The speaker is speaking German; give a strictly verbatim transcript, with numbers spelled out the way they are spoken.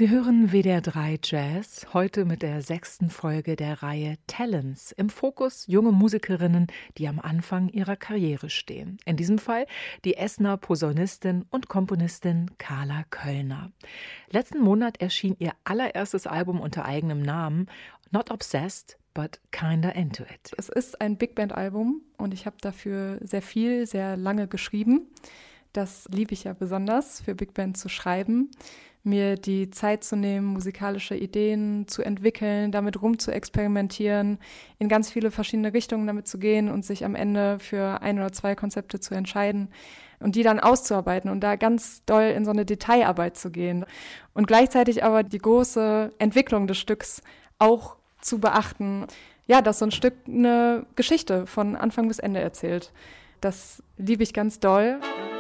Sie hören W D R drei Jazz, heute mit der sechsten Folge der Reihe Talents. Im Fokus junge Musikerinnen, die am Anfang ihrer Karriere stehen. In diesem Fall die Essener Posaunistin und Komponistin Carla Köllner. Letzten Monat erschien ihr allererstes Album unter eigenem Namen, Not Obsessed, but Kinda Into It. Es ist ein Big Band-Album und ich habe dafür sehr viel, sehr lange geschrieben. Das liebe ich ja besonders, für Big Band zu schreiben, mir die Zeit zu nehmen, musikalische Ideen zu entwickeln, damit rumzuexperimentieren, in ganz viele verschiedene Richtungen damit zu gehen und sich am Ende für ein oder zwei Konzepte zu entscheiden und die dann auszuarbeiten und da ganz doll in so eine Detailarbeit zu gehen und gleichzeitig aber die große Entwicklung des Stücks auch zu beachten, ja, dass so ein Stück eine Geschichte von Anfang bis Ende erzählt. Das liebe ich ganz doll.